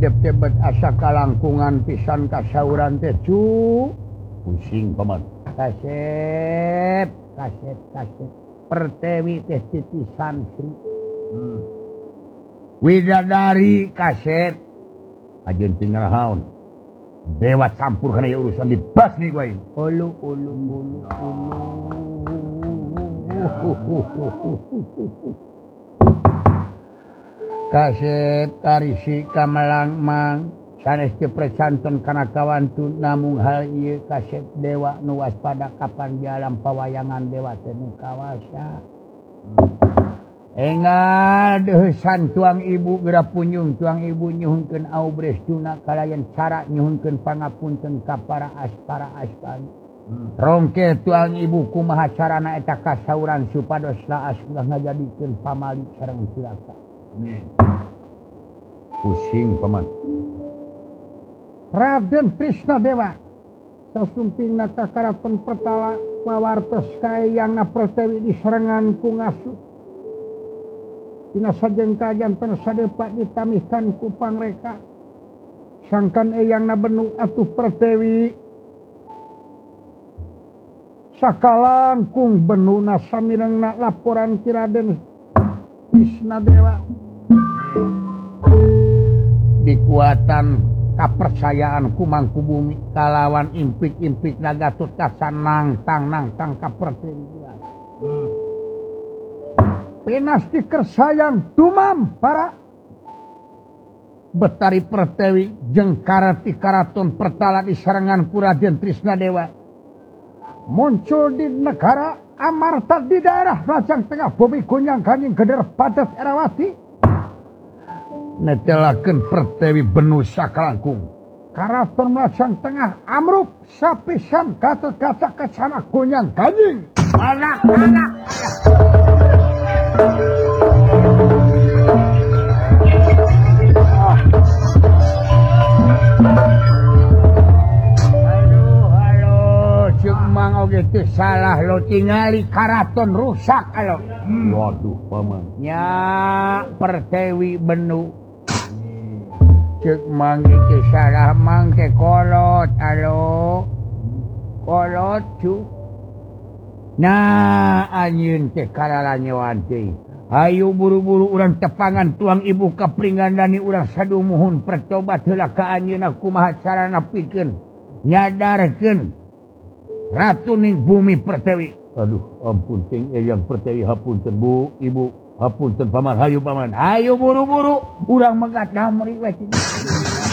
tebet asa kalangkungan pisan kasauran teh cu pusing paman kaset pertewi teh titisan Sri widadari kaset ajeun tinggal haun dewa campur kana urusan dibas nih gue ulu kaset tarisi kamalang mang sanes dipercanton kana kawantu namung hal ieu kaset dewa nu waspada kapan jalan pawayangan dewa teh nu kawasa engal deusan tuang ibu geura punyung tuang ibu nyuhunkeun aubrestuna kalayan cara nyuhunkeun pangapunten ka para aspani rongke tuang ibu kumaha carana eta kasauran supados laas ulah ngajadikeun pamali sareng cilaka pusing paman Raden Krisna Dewa sasumpingna kakaraton pertala pawartos kaeyangna Pertewi diserangan ku ngasuh dina sajengka janten sadepa ditamihkan ku pangreka sangkan eyangna benu atuh Pertewi sakalangkung benuna samirengna laporan ti Raden Krisna Dewa dikuatan kapercayaan kumangku bumi kalawan impik-impik Gatot Kaca nangtang ka Pertewi penas dikersayang tumam para Betari Pertewi jeung karati karaton pertala diserangan ku Raden Krisna Dewa muncul di negara Amarta di daerah Rajang Tengah bumi kunyang kanjing geder padat Erawati netelakeun Pertewi benu sakalangkung karaton Rajang Tengah amruk sapisan Gatot Kaca kacana kunyang kanjing anak Mang oge teu salah lo tingali karaton rusak alo. Waduh paman. Nya Pertewi benu. Ceuk mang teu salah mang teh kolot alo. Kolot cu. Nah anjeun teh kalalanyoan teh. Ayo buru-buru urang tepangan tuang ibu kapringgandani urang sadumuhun pertobat heula ka anjeunna kumaha carana pikeun nyadarkeun Ratu ning bumi Pertewi. Aduh ampun ting yang Pertewi hapunten bu ibu hapunten paman hayu buru-buru urang megat damri we